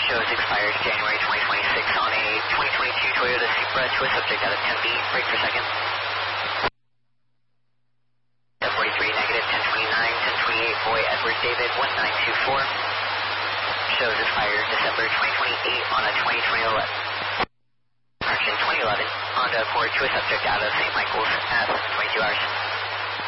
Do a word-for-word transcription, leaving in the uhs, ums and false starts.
Shows expired January twenty twenty-six on a twenty twenty-two Toyota Supra to a subject out of Tempe. Brake per second. ten forty-three, negative, ten twenty-nine, ten twenty-eight, Boy Edward David, one nine two four. Shows expired December twenty twenty-eight on a twenty eleven. Correction, twenty eleven. Honda Accord to a subject out of Saint Michael's at twenty-two hours.